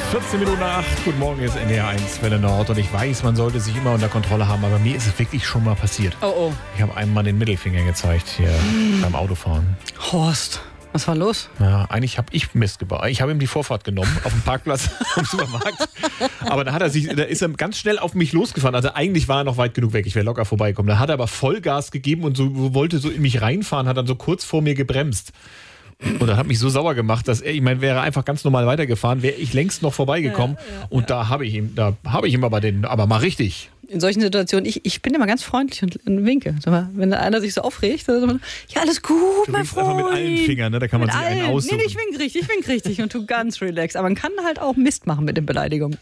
14 Minuten nach 8. Guten Morgen, ist NDR 1 Welle Nord. Und ich weiß, man sollte sich immer unter Kontrolle haben, aber mir ist es wirklich schon mal passiert. Oh. Ich habe einem Mann den Mittelfinger gezeigt hier beim Autofahren. Horst, was war los? Ja, eigentlich habe ich Mist gebaut. Ich habe ihm die Vorfahrt genommen auf dem Parkplatz am Supermarkt. Aber da ist er ganz schnell auf mich losgefahren. Also eigentlich war er noch weit genug weg. Ich wäre locker vorbeigekommen. Da hat er aber Vollgas gegeben und wollte so in mich reinfahren, hat dann so kurz vor mir gebremst. Und das hat mich so sauer gemacht, dass wäre er einfach ganz normal weitergefahren, wäre ich längst noch vorbeigekommen. Und da habe ich ihm aber mal richtig. In solchen Situationen, ich bin immer ganz freundlich und winke. Sag mal, wenn einer sich so aufregt, dann sagt man, ja, alles gut, mein Freund. Einfach mit allen Fingern, ne? Da kann man sich einen aussuchen. Nee, ich wink richtig und tu ganz relaxed. Aber man kann halt auch Mist machen mit den Beleidigungen.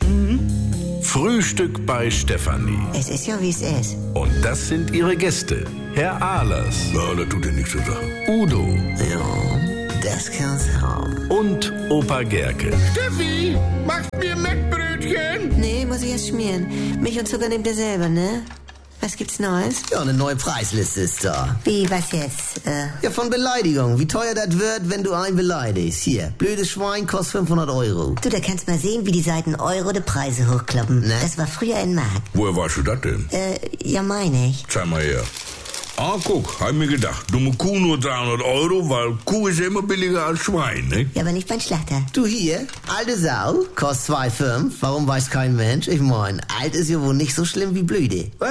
Frühstück bei Stefanie. Es ist ja, wie es ist. Und das sind ihre Gäste. Herr Ahlers. Ja, das tut dir nichts zu sagen. Udo. Ja, das kann's haben. Und Opa Gerke. Steffi, machst mir Mettbrötchen? Nee, muss ich erst schmieren. Milch und Zucker nehmt ihr selber, ne? Was gibt's Neues? Ja, eine neue Preisliste ist da. Wie, was jetzt? Ja, von Beleidigung. Wie teuer das wird, wenn du einen beleidigst. Hier, blödes Schwein kostet 500 €. Du, da kannst mal sehen, wie die Seiten Euro die Preise hochkloppen. Ne? Das war früher in Mark. Woher weißt du das denn? Ja, meine ich. Zeig mal her. Ah, guck, hab mir gedacht. Dumme Kuh nur 300 €, weil Kuh ist ja immer billiger als Schwein, ne? Ja, aber nicht beim Schlachter. Du hier, alte Sau, kostet 2,5. Warum weiß kein Mensch? Ich mein, alt ist ja wohl nicht so schlimm wie blöde. Was?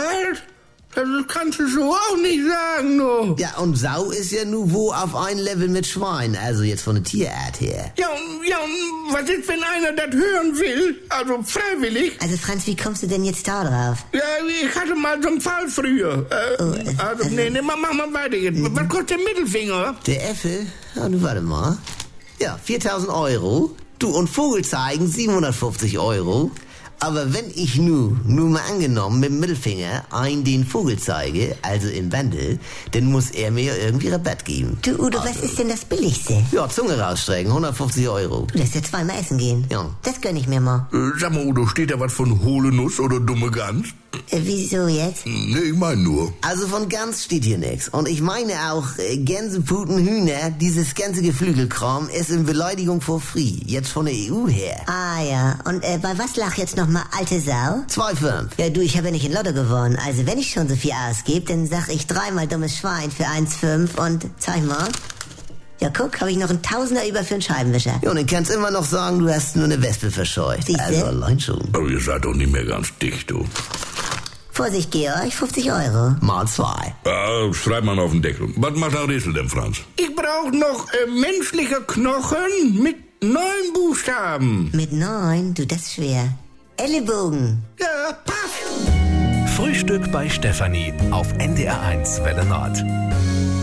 Das kannst du so auch nicht sagen, du. Ja, und Sau ist ja nur wo auf ein Level mit Schwein, also jetzt von der Tierart her. Ja, und was ist, wenn einer das hören will? Also freiwillig? Also Franz, wie kommst du denn jetzt da drauf? Ja, ich hatte mal so einen Fall früher. Nee, mach mal weiter jetzt. Was kostet der Mittelfinger? Der Effe? Ja, du warte mal. Ja, 4.000 €. Du, und Vogel zeigen 750 €. Aber wenn ich nur mal angenommen mit dem Mittelfinger den Vogel zeige, also in Wandel, dann muss er mir ja irgendwie Rabatt geben. Du, Udo, was ist denn das Billigste? Ja, Zunge rausstrecken, 150 €. Du lässt ja zweimal essen gehen. Ja. Das gönn ich mir mal. Sag mal, Udo, steht da was von hohle Nuss oder dumme Gans? Wieso jetzt? Nee, ich meine nur. Also von Gans steht hier nichts. Und ich meine auch Gänseputen, Hühner, dieses ganze Geflügelkram ist in Beleidigung for free. Jetzt von der EU her. Ah ja, und bei was lag jetzt nochmal alte Sau? 2,5. Ja du, ich habe ja nicht in Lotto gewonnen. Also wenn ich schon so viel ausgebe, dann sag ich 3-mal dummes Schwein für 1,5 und zeig mal. Ja guck, habe ich noch einen Tausender über für einen Scheibenwischer. Ja, und dann kannst immer noch sagen, du hast nur eine Wespe verscheucht. Siehste? Also allein schon. Aber ihr seid doch nicht mehr ganz dicht, du. Vorsicht, Georg, 50 €. Mal 2. Ja, schreib mal auf den Deckel. Was macht der Rätsel denn, Franz? Ich brauche noch menschliche Knochen mit 9 Buchstaben. Mit 9? Du, das ist schwer. Ellenbogen. Ja, passt. Frühstück bei Stefanie auf NDR 1 Welle Nord.